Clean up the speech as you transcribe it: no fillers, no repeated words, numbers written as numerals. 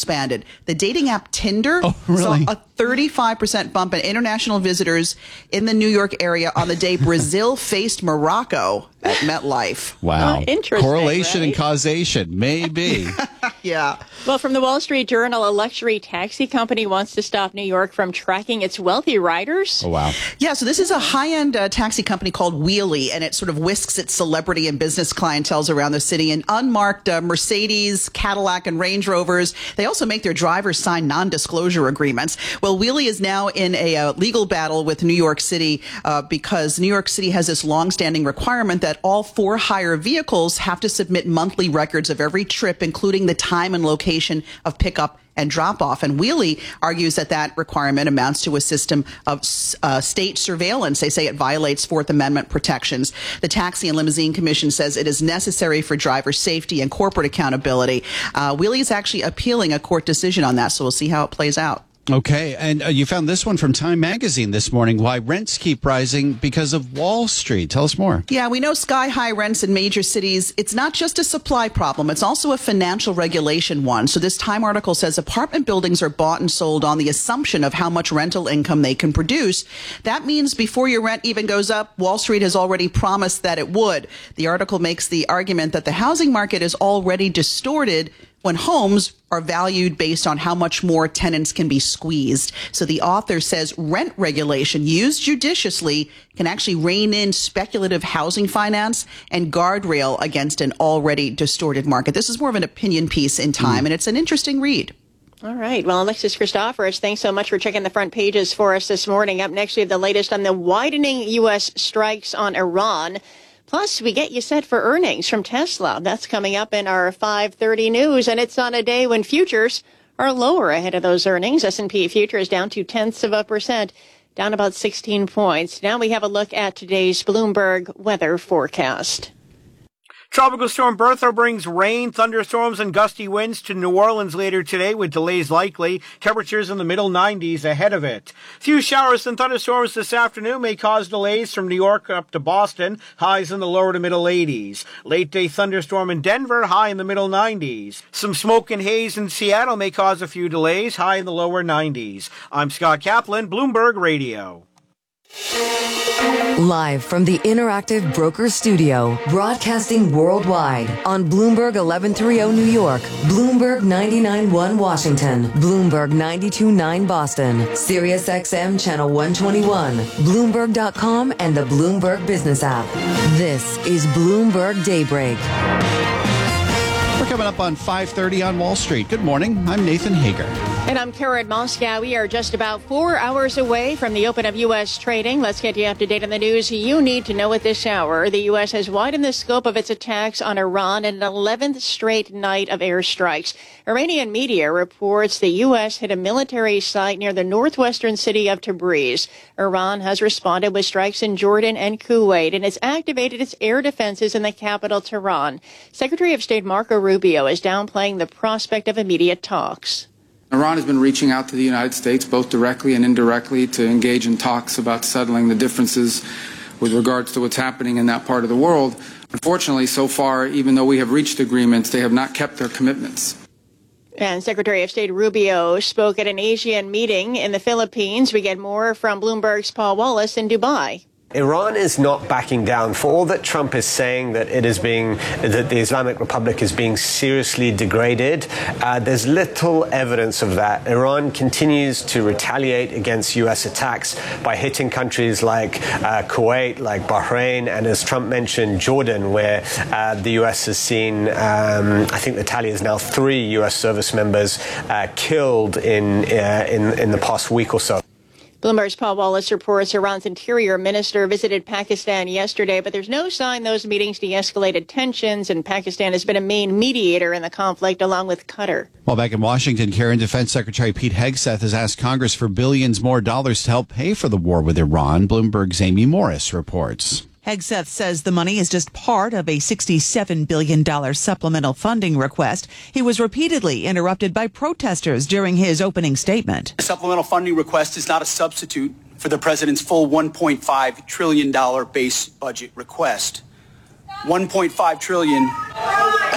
expanded. The dating app Tinder saw a 35% bump in international visitors in the New York area on the day Brazil faced Morocco at MetLife. Wow. Interesting. Correlation right? and causation, maybe. Yeah. Well, from the Wall Street Journal, a luxury taxi company wants to stop New York from tracking its wealthy riders. Oh, wow. Yeah, so this is a high-end taxi company called Wheelie, and it sort of whisks its celebrity and business clienteles around the city in unmarked Mercedes, Cadillac, and Range Rovers. They also make their drivers sign non-disclosure agreements. Well, Wheelie is now in a legal battle with New York City because New York City has this long-standing requirement that all for-hire vehicles have to submit monthly records of every trip, including the time and location of pickup and drop off. And Wheelie argues that that requirement amounts to a system of state surveillance. They say it violates Fourth Amendment protections. The Taxi and Limousine Commission says it is necessary for driver safety and corporate accountability. Wheelie is actually appealing a court decision on that, so we'll see how it plays out. Okay, and you found this one from Time Magazine this morning, why rents keep rising because of Wall Street. Tell us more. Yeah, we know sky-high rents in major cities. It's not just a supply problem. It's also a financial regulation one. So this Time article says apartment buildings are bought and sold on the assumption of how much rental income they can produce. That means before your rent even goes up, Wall Street has already promised that it would. The article makes the argument that the housing market is already distorted when homes are valued based on how much more tenants can be squeezed. So the author says rent regulation used judiciously can actually rein in speculative housing finance and guardrail against an already distorted market. This is more of an opinion piece in Time, and it's an interesting read. All right. Well, Alexis Christoforous, thanks so much for checking the front pages for us this morning. Up next, we have the latest on the widening U.S. strikes on Iran. Plus, we get you set for earnings from Tesla. That's coming up in our 5:30 news, and it's on a day when futures are lower ahead of those earnings. S&P futures down 0.2%, down about 16 points. Now we have a look at today's Bloomberg weather forecast. Tropical storm Bertha brings rain, thunderstorms, and gusty winds to New Orleans later today with delays likely. Temperatures in the middle 90s ahead of it. Few showers and thunderstorms this afternoon may cause delays from New York up to Boston. Highs in the lower to middle 80s. Late day thunderstorm in Denver, high in the middle 90s. Some smoke and haze in Seattle may cause a few delays, high in the lower 90s. I'm Scott Kaplan, Bloomberg Radio. Live from the Interactive Broker Studio, broadcasting worldwide on Bloomberg 1130 New York, Bloomberg 99.1 Washington, Bloomberg 92.9 Boston, Sirius XM Channel 121, Bloomberg.com, and the Bloomberg Business app. This is Bloomberg Daybreak. We're coming up on 5:30 on Wall Street. Good morning. I'm Nathan Hager. And I'm Karen Moscow. We are just about 4 hours away from the open of U.S. trading. Let's get you up to date on the news you need to know at this hour. The U.S. has widened the scope of its attacks on Iran in an 11th straight night of airstrikes. Iranian media reports the U.S. hit a military site near the northwestern city of Tabriz. Iran has responded with strikes in Jordan and Kuwait, and it's activated its air defenses in the capital, Tehran. Secretary of State Marco Rubio is downplaying the prospect of immediate talks. Iran has been reaching out to the United States, both directly and indirectly, to engage in talks about settling the differences with regards to what's happening in that part of the world. Unfortunately, so far, even though we have reached agreements, they have not kept their commitments. And Secretary of State Rubio spoke at an Asian meeting in the Philippines. We get more from Bloomberg's Paul Wallace in Dubai. Iran is not backing down. For all that Trump is saying that that the Islamic Republic is being seriously degraded, there's little evidence of that. Iran continues to retaliate against U.S. attacks by hitting countries like Kuwait, like Bahrain, and as Trump mentioned, Jordan, where the U.S. has seen, I think the tally is now 3 U.S. service members killed in the past week or so. Bloomberg's Paul Wallace reports Iran's interior minister visited Pakistan yesterday, but there's no sign those meetings de-escalated tensions, and Pakistan has been a main mediator in the conflict along with Qatar. Well, back in Washington, Karen, Defense Secretary Pete Hegseth has asked Congress for billions more dollars to help pay for the war with Iran. Bloomberg's Amy Morris reports. Hegseth says the money is just part of a $67 billion supplemental funding request. He was repeatedly interrupted by protesters during his opening statement. The supplemental funding request is not a substitute for the president's full $1.5 trillion base budget request. $1.5 trillion